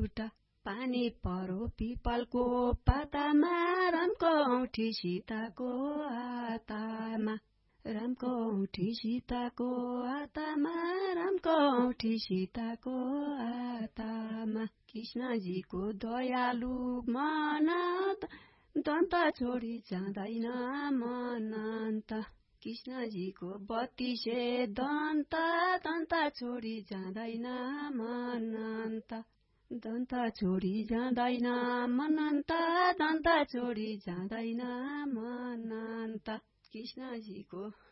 एउटा पानी परो पिपलको पातामा रामको औँठी सीताको हातमा रामको औँठी सीताको हातमा रामको औँठी सीताको हातमा कृष्णजीको दयालु मन दन्त छोडी जाँदैन मनन्त कृष्णजीको 32 दन्त छोडी जाँदैन मनन्त दन्त छोडी जाँदैन मनन्त दन्त छोडी जाँदैन मनन्त कृष्णजीको